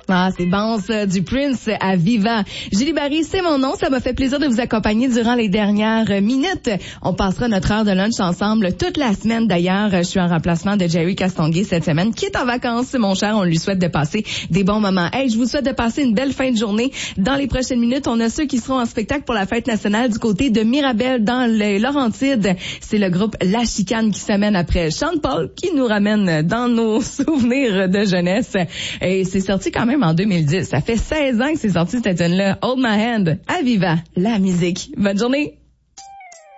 Ah, c'est bon ça, du Prince à Viva. Julie Barry, c'est mon nom. Ça m'a fait plaisir de vous accompagner durant les dernières minutes. On passera notre heure de lunch ensemble toute la semaine. D'ailleurs, je suis en remplacement de Jerry Castonguay cette semaine, qui est en vacances, mon cher. On lui souhaite de passer des bons moments. Hey, je vous souhaite de passer une belle fin de journée. Dans les prochaines minutes, on a ceux qui seront en spectacle pour la fête nationale du côté de Mirabel dans les Laurentides. C'est le groupe La Chicane qui s'amène après Sean Paul, qui nous ramène dans nos souvenirs de jeunesse. Et c'est sorti quand même en 2010. Ça fait 16 ans que c'est sorti cette tune-là. Hold My Hand, à Viva, la musique. Bonne journée.